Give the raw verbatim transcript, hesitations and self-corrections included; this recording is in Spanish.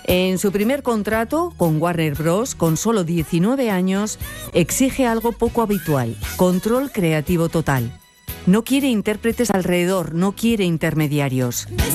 En su primer contrato con Warner Bros., con solo diecinueve años, exige algo poco habitual: control creativo total. No quiere intérpretes alrededor, no quiere intermediarios.